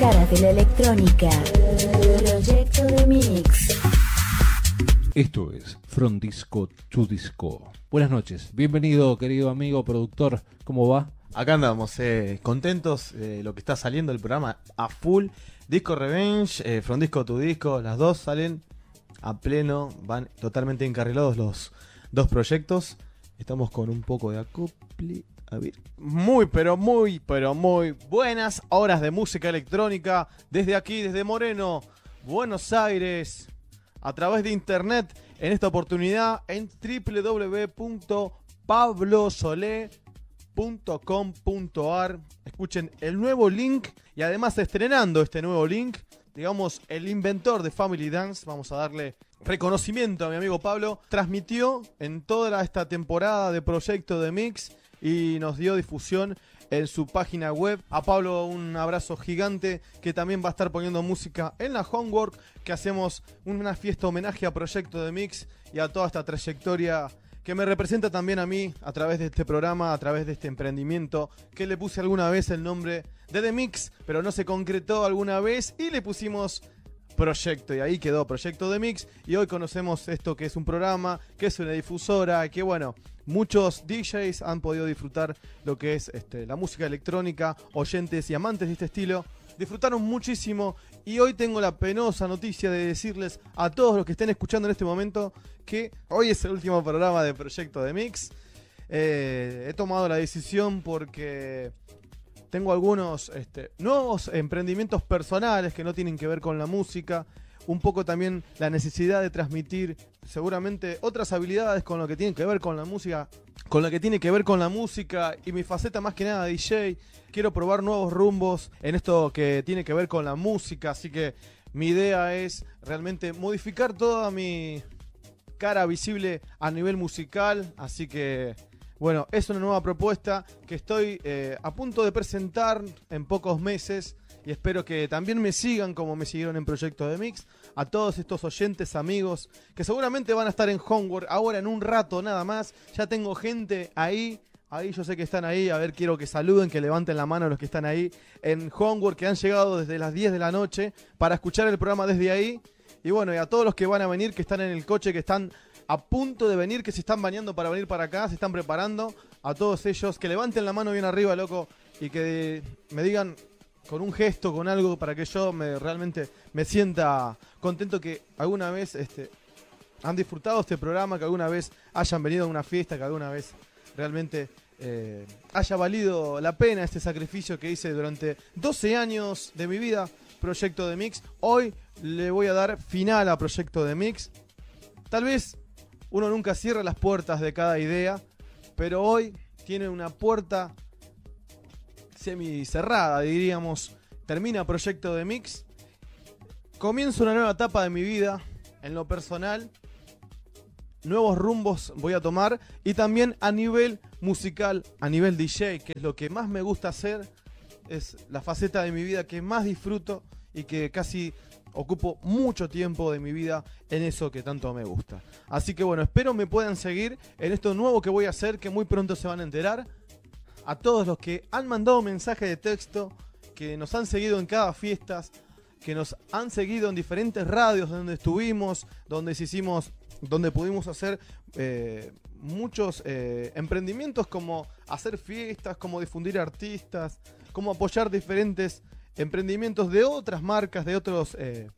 caras de la electrónica. Proyecto de Mix. Esto es From Disco to Disco. Buenas noches, bienvenido querido amigo productor, ¿cómo va? Acá andamos, contentos de lo que está saliendo el programa a full. Disco Revenge, From Disco to Disco, las dos salen a pleno, van totalmente encarrilados los dos proyectos. Estamos con un poco de acople. A ver. Muy buenas horas de música electrónica desde aquí, desde Moreno, Buenos Aires, a través de internet, en esta oportunidad en www.pablosole.com.ar. Escuchen el nuevo link y además estrenando este nuevo link, digamos, el inventor de Family Dance, vamos a darle reconocimiento a mi amigo Pablo, transmitió en toda esta temporada de Proyecto de Mix y nos dio difusión en su página web. A Pablo un abrazo gigante, que también va a estar poniendo música en la Homework, que hacemos una fiesta homenaje a Proyecto de Mix y a toda esta trayectoria que me representa también a mí a través de este programa, a través de este emprendimiento, que le puse alguna vez el nombre de The Mix, pero no se concretó alguna vez y le pusimos Proyecto, y ahí quedó Proyecto de Mix. Y hoy conocemos esto que es un programa, que es una difusora, que bueno, muchos DJs han podido disfrutar lo que es la música electrónica, oyentes y amantes de este estilo disfrutaron muchísimo. Y hoy tengo la penosa noticia de decirles a todos los que estén escuchando en este momento que hoy es el último programa de Proyecto de Mix. He tomado la decisión porque tengo algunos nuevos emprendimientos personales que no tienen que ver con la música. Un poco también la necesidad de transmitir seguramente otras habilidades con lo que tiene que ver con la música. Con lo que tiene que ver con la música y mi faceta más que nada de DJ. Quiero probar nuevos rumbos en esto que tiene que ver con la música. Así que mi idea es realmente modificar toda mi cara visible a nivel musical. Así que bueno, es una nueva propuesta que estoy a punto de presentar en pocos meses y espero que también me sigan como me siguieron en Proyecto de Mix. A todos estos oyentes, amigos, que seguramente van a estar en Homework ahora en un rato nada más. Ya tengo gente ahí yo sé que están ahí. A ver, quiero que saluden, que levanten la mano los que están ahí en Homework, que han llegado desde las 10 de la noche para escuchar el programa desde ahí. Y bueno, y a todos los que van a venir, que están en el coche, que están a punto de venir, que se están bañando para venir para acá, se están preparando, a todos ellos, que levanten la mano bien arriba, loco, y que me digan con un gesto, con algo, para que yo realmente me sienta contento que alguna vez han disfrutado este programa, que alguna vez hayan venido a una fiesta, que alguna vez realmente haya valido la pena este sacrificio que hice durante 12 años de mi vida, Proyecto de Mix. Hoy le voy a dar final a Proyecto de Mix. Tal vez uno nunca cierra las puertas de cada idea, pero hoy tiene una puerta semicerrada, diríamos. Termina Proyecto de Mix. Comienzo una nueva etapa de mi vida, en lo personal. Nuevos rumbos voy a tomar. Y también a nivel musical, a nivel DJ, que es lo que más me gusta hacer. Es la faceta de mi vida que más disfruto y que casi ocupo mucho tiempo de mi vida en eso que tanto me gusta. Así que bueno, espero me puedan seguir en esto nuevo que voy a hacer, que muy pronto se van a enterar. A todos los que han mandado mensajes de texto, que nos han seguido en cada fiesta, que nos han seguido en diferentes radios donde estuvimos, donde pudimos hacer muchos emprendimientos, como hacer fiestas, como difundir artistas, como apoyar diferentes emprendimientos de otras marcas, de otros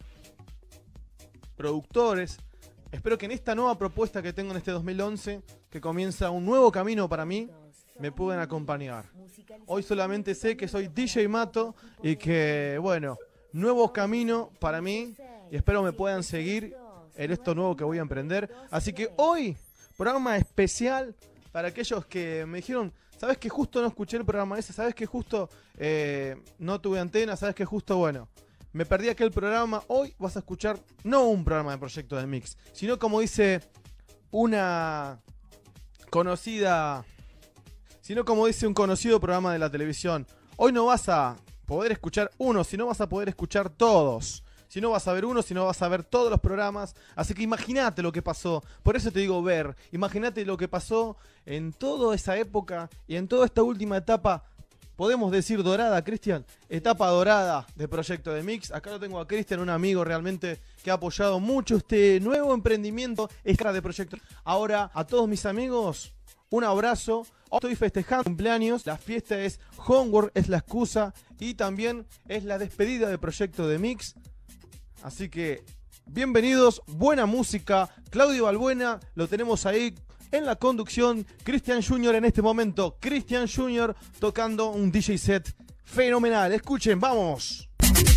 productores. Espero que en esta nueva propuesta que tengo en este 2011, que comienza un nuevo camino para mí, me puedan acompañar. Hoy solamente sé que soy DJ Mato y que, bueno, nuevo camino para mí, y espero me puedan seguir en esto nuevo que voy a emprender. Así que hoy, programa especial para aquellos que me dijeron: ¿sabes que justo no escuché el programa ese? ¿Sabes que justo no tuve antena? ¿Sabes que justo, bueno, me perdí aquel programa? Hoy vas a escuchar no un programa de Proyecto de Mix, sino, como dice una conocida, sino como dice un conocido programa de la televisión, hoy no vas a poder escuchar uno, sino vas a poder escuchar todos. Si no vas a ver uno, si no vas a ver todos los programas. Así que imagínate lo que pasó. Por eso te digo ver. Imagínate lo que pasó en toda esa época y en toda esta última etapa podemos decir dorada, Cristian, etapa dorada de Proyecto de Mix. Acá lo tengo a Cristian, un amigo realmente que ha apoyado mucho este nuevo emprendimiento de Proyecto. Ahora, a todos mis amigos, un abrazo. Hoy estoy festejando cumpleaños, la fiesta es Homework, es la excusa y también es la despedida de Proyecto de Mix. Así que, bienvenidos, buena música. Claudio Balbuena, lo tenemos ahí en la conducción. Cristian Junior en este momento. Cristian Junior tocando un DJ set fenomenal. Escuchen, vamos.